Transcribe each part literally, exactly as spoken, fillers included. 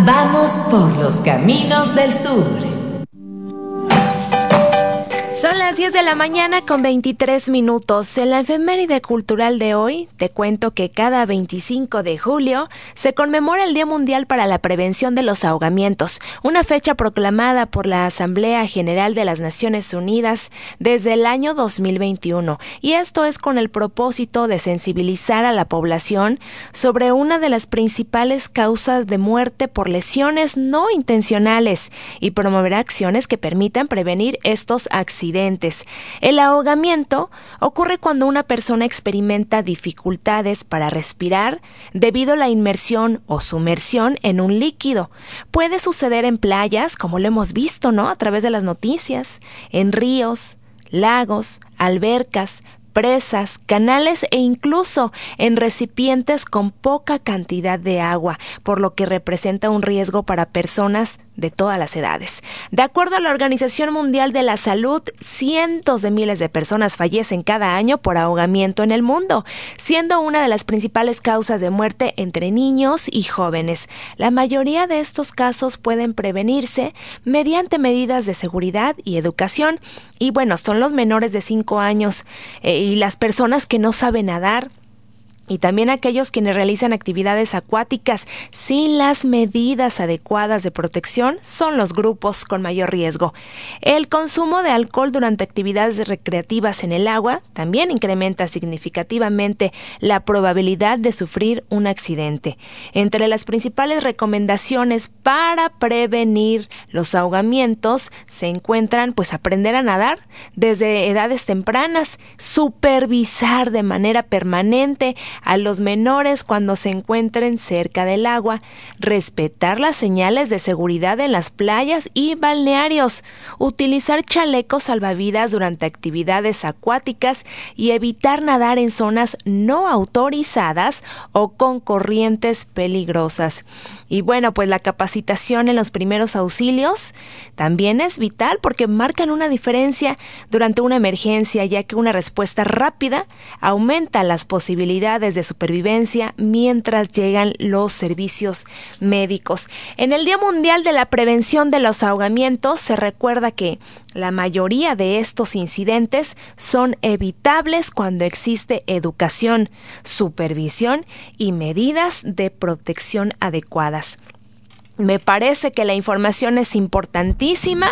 Vamos por los caminos del sur. Son las diez de la mañana con veintitrés minutos. En la efeméride cultural de hoy, te cuento que cada veinticinco de julio se conmemora el Día Mundial para la Prevención de los Ahogamientos, una fecha proclamada por la Asamblea General de las Naciones Unidas desde el año dos mil veintiuno. Y esto es con el propósito de sensibilizar a la población sobre una de las principales causas de muerte por lesiones no intencionales y promover acciones que permitan prevenir estos accidentes. El ahogamiento ocurre cuando una persona experimenta dificultades para respirar debido a la inmersión o sumersión en un líquido. Puede suceder en playas, como lo hemos visto, ¿no?, a través de las noticias, en ríos, lagos, albercas, presas, canales e incluso en recipientes con poca cantidad de agua, por lo que representa un riesgo para personas de todas las edades. De acuerdo a la Organización Mundial de la Salud, cientos de miles de personas fallecen cada año por ahogamiento en el mundo, siendo una de las principales causas de muerte entre niños y jóvenes. La mayoría de estos casos pueden prevenirse mediante medidas de seguridad y educación. Y bueno, son los menores de cinco años eh, y las personas que no saben nadar, y también aquellos quienes realizan actividades acuáticas sin las medidas adecuadas de protección son los grupos con mayor riesgo. El consumo de alcohol durante actividades recreativas en el agua también incrementa significativamente la probabilidad de sufrir un accidente. Entre las principales recomendaciones para prevenir los ahogamientos se encuentran pues aprender a nadar desde edades tempranas, supervisar de manera permanente a los menores cuando se encuentren cerca del agua, respetar las señales de seguridad en las playas y balnearios, utilizar chalecos salvavidas durante actividades acuáticas y evitar nadar en zonas no autorizadas o con corrientes peligrosas. Y bueno, pues la capacitación en los primeros auxilios también es vital porque marcan una diferencia durante una emergencia, ya que una respuesta rápida aumenta las posibilidades de supervivencia mientras llegan los servicios médicos. En el Día Mundial de la Prevención de los Ahogamientos se recuerda que la mayoría de estos incidentes son evitables cuando existe educación, supervisión y medidas de protección adecuadas. Me parece que la información es importantísima.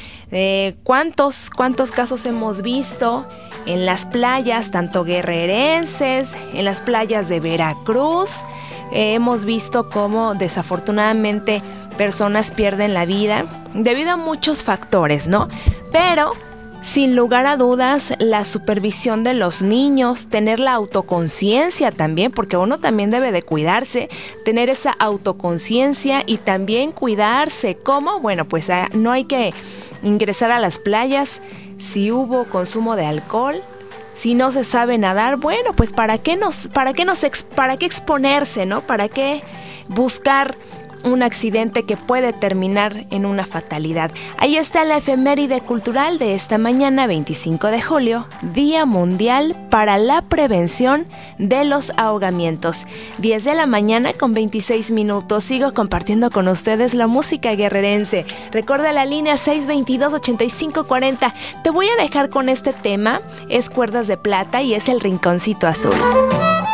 Eh, ¿cuántos, cuántos casos hemos visto en las playas, tanto guerrerenses, en las playas de Veracruz? Eh, hemos visto cómo desafortunadamente personas pierden la vida debido a muchos factores, ¿no? Pero sin lugar a dudas, la supervisión de los niños, tener la autoconciencia también, porque uno también debe de cuidarse, tener esa autoconciencia y también cuidarse. ¿Cómo? Bueno, pues no hay que ingresar a las playas si hubo consumo de alcohol. Si no se sabe nadar, bueno, pues para qué nos, para qué nos, ex, para qué exponerse, ¿no? ¿Para qué buscar un accidente que puede terminar en una fatalidad? Ahí está la efeméride cultural de esta mañana, veinticinco de julio, Día Mundial para la Prevención de los Ahogamientos. diez de la mañana con veintiséis minutos. Sigo compartiendo con ustedes la música guerrerense. Recuerda la línea seis veintidós, ochenta y cinco cuarenta. Te voy a dejar con este tema, es Cuerdas de Plata y es El Rinconcito Azul.